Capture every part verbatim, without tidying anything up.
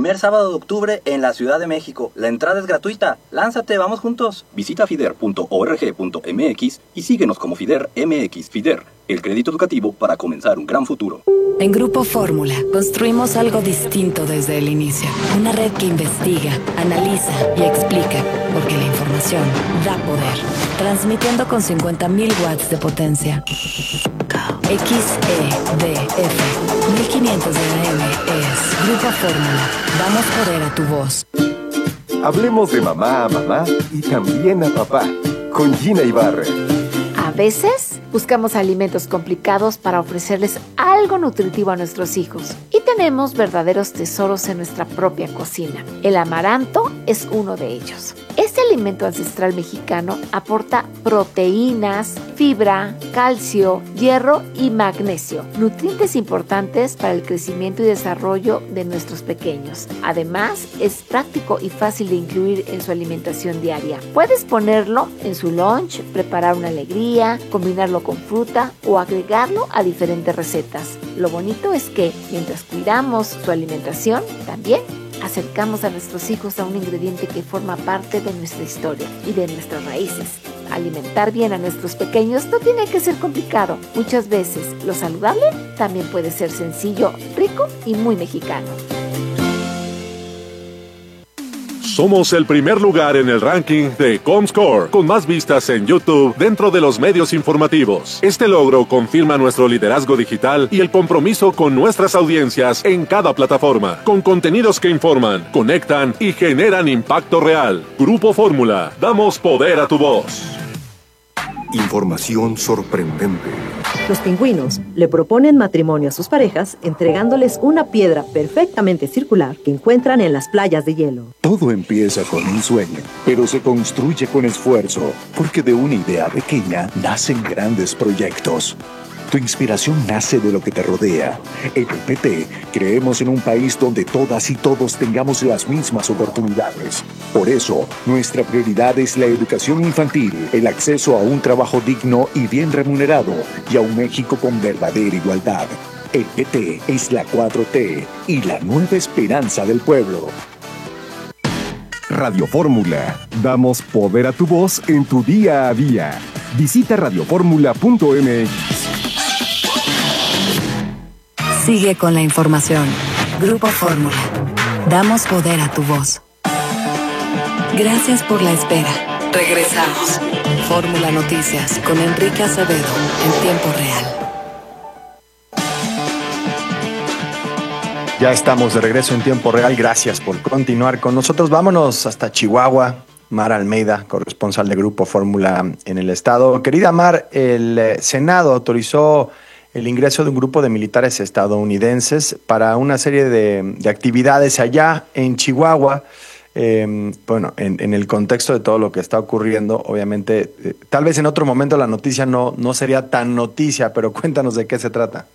primer sábado de octubre en la Ciudad de México. La entrada es gratuita. Lánzate, vamos juntos. Visita fider punto org punto mx y síguenos como Fider M X. Fider, el crédito educativo para comenzar un gran futuro. En Grupo Fórmula construimos algo distinto desde el inicio. Una red que investiga, analiza y explica, porque la información da poder. Transmitiendo con cincuenta mil watts de potencia. X E D F mil quinientos de A M es Grupo Fórmula. Damos poder a tu voz. Hablemos de mamá a mamá y también a papá, con Gina Ibarra. A veces buscamos alimentos complicados para ofrecerles algo nutritivo a nuestros hijos. Y tenemos verdaderos tesoros en nuestra propia cocina. El amaranto es uno de ellos. Este alimento ancestral mexicano aporta proteínas, fibra, calcio, hierro y magnesio, nutrientes importantes para el crecimiento y desarrollo de nuestros pequeños. Además, es práctico y fácil de incluir en su alimentación diaria. Puedes ponerlo en su lunch, preparar una alegría, combinarlo con fruta o agregarlo a diferentes recetas. Lo bonito es que, mientras cuidamos su alimentación, también acercamos a nuestros hijos a un ingrediente que forma parte de nuestra historia y de nuestras raíces. Alimentar bien a nuestros pequeños no tiene que ser complicado. Muchas veces lo saludable también puede ser sencillo, rico y muy mexicano. Somos el primer lugar en el ranking de Comscore, con más vistas en YouTube dentro de los medios informativos. Este logro confirma nuestro liderazgo digital y el compromiso con nuestras audiencias en cada plataforma, con contenidos que informan, conectan y generan impacto real. Grupo Fórmula, damos poder a tu voz. Información sorprendente. Los pingüinos le proponen matrimonio a sus parejas entregándoles una piedra perfectamente circular que encuentran en las playas de hielo. Todo empieza con un sueño, pero se construye con esfuerzo, porque de una idea pequeña nacen grandes proyectos. Tu inspiración nace de lo que te rodea. En el P T creemos en un país donde todas y todos tengamos las mismas oportunidades. Por eso, nuestra prioridad es la educación infantil, el acceso a un trabajo digno y bien remunerado, y a un México con verdadera igualdad. El P T es la cuatro T y la nueva esperanza del pueblo. Radio Fórmula. Damos poder a tu voz en tu día a día. Visita radio fórmula punto m x. Sigue con la información. Grupo Fórmula. Damos poder a tu voz. Gracias por la espera. Regresamos. Fórmula Noticias con Enrique Acevedo en tiempo real. Ya estamos de regreso en tiempo real. Gracias por continuar con nosotros. Vámonos hasta Chihuahua. Mar Almeida, corresponsal de Grupo Fórmula en el estado. Querida Mar, el Senado autorizó el ingreso de un grupo de militares estadounidenses para una serie de, de actividades allá en Chihuahua. Eh, bueno, en, en el contexto de todo lo que está ocurriendo, obviamente, eh, tal vez en otro momento la noticia no, no sería tan noticia, pero cuéntanos de qué se trata.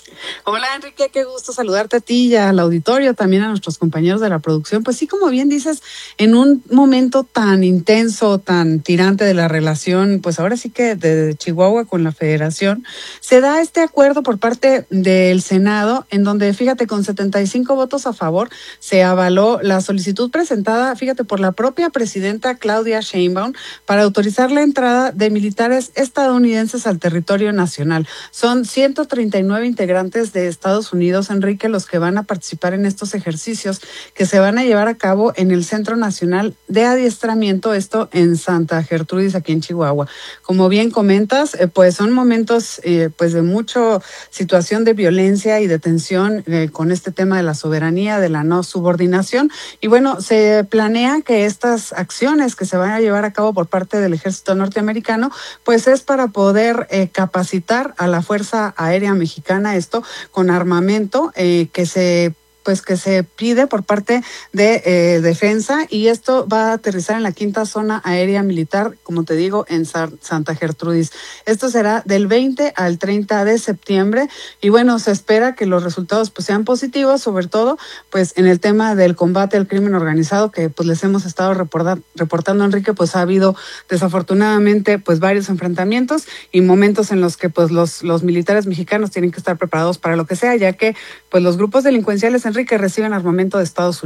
Hola Enrique, qué gusto saludarte a ti y al auditorio, también a nuestros compañeros de la producción. Pues sí, como bien dices, en un momento tan intenso, tan tirante de la relación, pues ahora sí que de Chihuahua con la Federación, se da este acuerdo por parte del Senado, en donde, fíjate, con setenta y cinco votos a favor, se avaló la solicitud presentada, fíjate, por la propia presidenta Claudia Sheinbaum para autorizar la entrada de militares estadounidenses al territorio nacional. Son ciento treinta y nueve integrantes de Estados Unidos, Enrique, los que van a participar en estos ejercicios que se van a llevar a cabo en el Centro Nacional de Adiestramiento, esto en Santa Gertrudis, aquí en Chihuahua. Como bien comentas, eh, pues son momentos eh, pues de mucha situación de violencia y de tensión eh, con este tema de la soberanía, de la no subordinación, y bueno, se planea que estas acciones que se van a llevar a cabo por parte del ejército norteamericano, pues es para poder eh, capacitar a la Fuerza Aérea Mexicana, esto con armamento eh, que se pues que se pide por parte de eh, Defensa, y esto va a aterrizar en la quinta zona aérea militar, como te digo, en Sa- Santa Gertrudis. Esto será del veinte al treinta de septiembre, y bueno, se espera que los resultados pues sean positivos, sobre todo pues en el tema del combate al crimen organizado, que pues les hemos estado reportar, reportando, Enrique, pues ha habido desafortunadamente pues varios enfrentamientos y momentos en los que pues los, los militares mexicanos tienen que estar preparados para lo que sea, ya que pues los grupos delincuenciales, Enrique, reciben armamento de Estados Unidos.